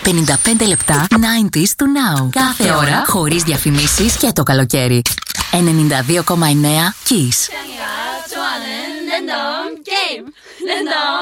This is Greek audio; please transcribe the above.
55 λεπτά 90s to now. Κάθε ώρα χωρίς διαφημίσεις και το καλοκαίρι. 92,9 Kiss.